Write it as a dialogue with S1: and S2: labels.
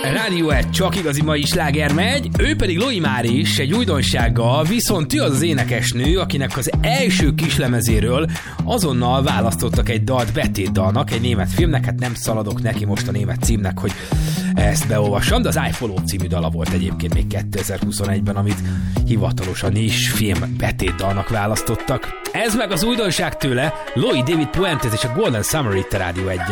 S1: Rádió 1 csak igazi mai sláger megy, ő pedig Loi Máris egy újdonsággal, viszont ő az az énekesnő, akinek az első kislemezéről azonnal választottak egy dalt betétdalnak, egy német filmnek, hát nem szaladok neki most a német címnek, hogy ezt beolvassam, de az I Follow című dala volt egyébként még 2021-ben, amit hivatalosan is film betétdalnak választottak. Ez meg az újdonság tőle, Loi David Puentes és a Golden Summer itt a Rádió 1-en.